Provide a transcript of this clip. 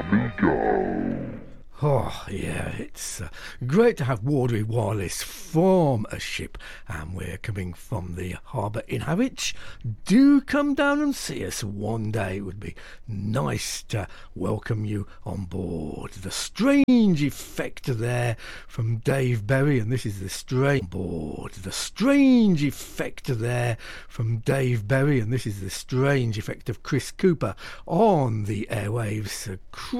Amigo. Oh, yeah, it's great to have Wardery Wireless form a ship, and we're coming from the harbour in Harwich. Do come down and see us one day. It would be nice to welcome you on board. The Strange Effect there from Dave Berry, and this is the Strange Board. The Strange Effect there from Dave Berry, and this is the Strange Effect of Chris Cooper on the airwaves.